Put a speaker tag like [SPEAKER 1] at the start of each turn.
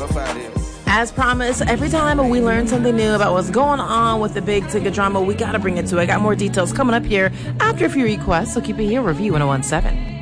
[SPEAKER 1] As promised, every time we learn something new about what's going on with the big ticket drama, we got to bring it to you. I got more details coming up here after a few requests, so keep it here. Review 1017.